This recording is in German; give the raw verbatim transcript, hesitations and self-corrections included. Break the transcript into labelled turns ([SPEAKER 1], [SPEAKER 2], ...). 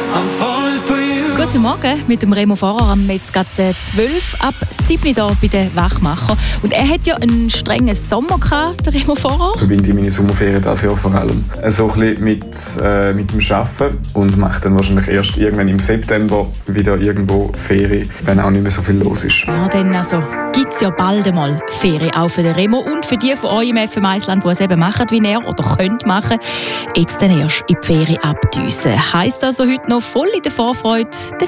[SPEAKER 1] Guten Morgen mit dem Remo Fahrer am jetzt gerade zwölf ab sieben da bei den Wachmacher. Und er hat ja einen strengen Sommer gehabt, der Remo Fahrer.
[SPEAKER 2] Ich verbinde meine Sommerferien dieses Jahr vor allem so ein bisschen mit, äh, mit dem Arbeiten und mache dann wahrscheinlich erst irgendwann im September wieder irgendwo Ferien, wenn auch nicht mehr so viel los ist.
[SPEAKER 1] Ja, dann also gibt es ja bald einmal Ferien, auch für den Remo und für die von euch im F M eins-Land, die es eben machen wie er oder könnt machen. Jetzt dann erst in die Ferien abdüsen. Heisst also heute noch voll in der Vorfreude